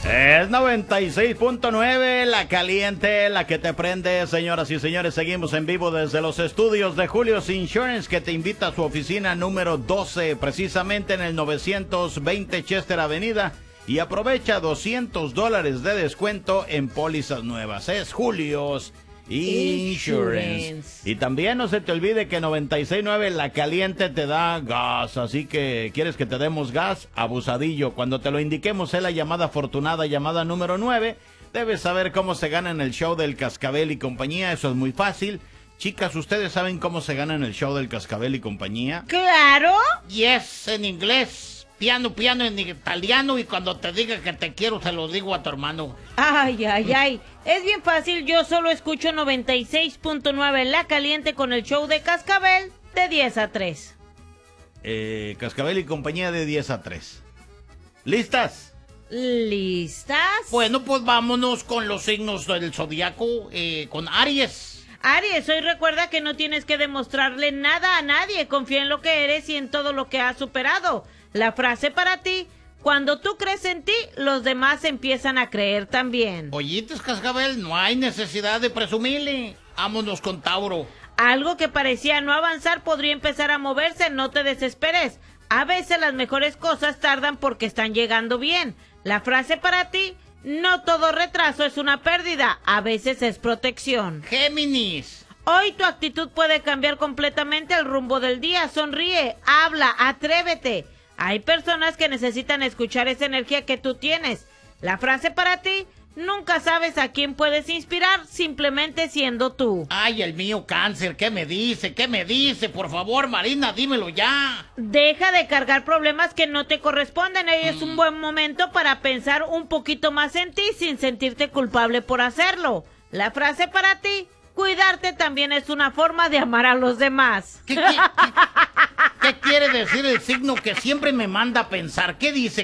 Es 96.9, la caliente, la que te prende. Señoras y señores, seguimos en vivo desde los estudios de Julio's Insurance, que te invita a su oficina número 12, precisamente en el 920 Chester Avenida. Y aprovecha $200 de descuento en pólizas nuevas. Es Julio's Insurance. Y también no se te olvide que 96.9 la caliente te da gas. Así que, ¿quieres que te demos gas? Abusadillo. Cuando te lo indiquemos es la llamada afortunada, llamada número 9. Debes saber cómo se gana en el show del Cascabel y compañía. Eso es muy fácil. Chicas, ¿ustedes saben cómo se gana en el show del Cascabel y compañía? ¡Claro! Yes, en inglés. Piano en italiano, y cuando te diga que te quiero se lo digo a tu hermano. Ay. Es bien fácil, yo solo escucho 96.9 La Caliente con el show de Cascabel de 10 a 3. Cascabel y compañía de 10 a 3. ¿Listas? ¿Listas? Bueno, pues vámonos con los signos del zodiaco, con Aries. Aries, hoy recuerda que no tienes que demostrarle nada a nadie. Confía en lo que eres y en todo lo que has superado. La frase para ti: cuando tú crees en ti, los demás empiezan a creer también. Oyitos, Cascabel, no hay necesidad de presumirle. Vámonos con Tauro. Algo que parecía no avanzar podría empezar a moverse, no te desesperes. A veces las mejores cosas tardan porque están llegando bien. La frase para ti: no todo retraso es una pérdida, a veces es protección. Géminis. Hoy tu actitud puede cambiar completamente el rumbo del día. Sonríe, habla, atrévete. Hay personas que necesitan escuchar esa energía que tú tienes. La frase para ti: nunca sabes a quién puedes inspirar simplemente siendo tú. Ay, el mío, Cáncer, ¿qué me dice? ¿Qué me dice? Por favor, Marina, dímelo ya. Deja de cargar problemas que no te corresponden. Hoy es un buen momento para pensar un poquito más en ti sin sentirte culpable por hacerlo. La frase para ti: cuidarte también es una forma de amar a los demás. ¿Qué quiere decir el signo que siempre me manda a pensar? ¿Qué dice?